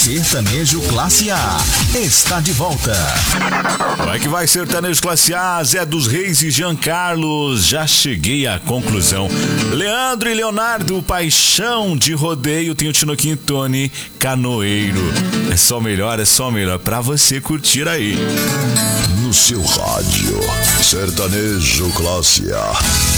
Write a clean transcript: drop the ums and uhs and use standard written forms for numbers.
Sertanejo Classe A está de volta. Vai que vai, Sertanejo Classe A, Zé dos Reis e Jean Carlos. Já cheguei à conclusão. Leandro e Leonardo, Paixão de Rodeio. Tem o Tinoquinho e Tony, Canoeiro. É só melhor pra você curtir aí. No seu rádio, Sertanejo Classe A.